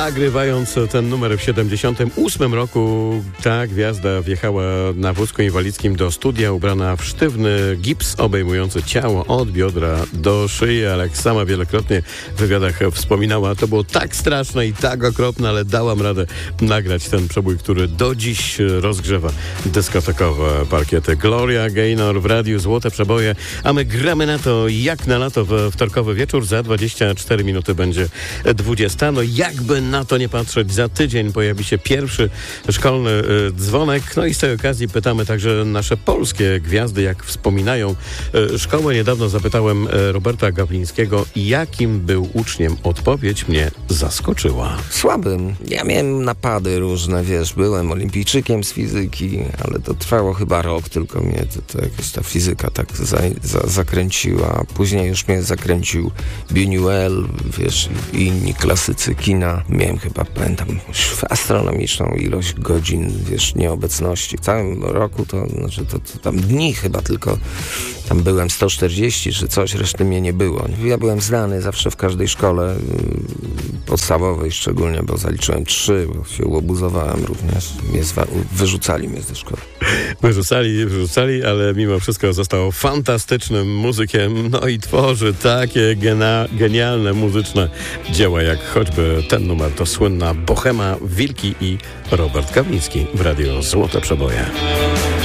nagrywając ten numer w 78 roku, ta gwiazda wjechała na wózku inwalidzkim do studia, ubrana w sztywny gips obejmujący ciało od biodra do szyi, ale jak sama wielokrotnie w wywiadach wspominała, to było tak straszne i tak okropne, ale dałam radę nagrać ten przebój, który do dziś rozgrzewa dyskotekowe parkiety. Gloria Gaynor w radiu Złote Przeboje, a my gramy na to jak na lato w wtorkowy wieczór. Za 24 minuty będzie 20. No jakby na to nie patrzeć, za tydzień pojawi się pierwszy szkolny dzwonek. No i z tej okazji pytamy także nasze polskie gwiazdy, jak wspominają szkołę. Niedawno zapytałem Roberta Gawlińskiego, jakim był uczniem. Odpowiedź mnie zaskoczyła. Słabym. Ja miałem napady różne, byłem olimpijczykiem z fizyki, ale to trwało chyba rok, tylko mnie to jakoś ta fizyka tak zakręciła. Później już mnie zakręcił Buñuel, i inni klasycy kina. Miałem chyba, pamiętam, astronomiczną ilość godzin, nieobecności. W całym roku to tam dni chyba tylko, tam byłem 140 czy coś, reszty mnie nie było. Ja byłem znany zawsze w każdej szkole podstawowej szczególnie, bo zaliczyłem 3, bo się łobuzowałem również. Wyrzucali mnie ze szkoły. Wyrzucali, ale mimo wszystko został fantastycznym muzykiem, no i tworzy takie genialne muzyczne dzieła, jak choćby ten numer, to słynna Bohema, Wilki i Robert Gawliński w radiu Złote Przeboje.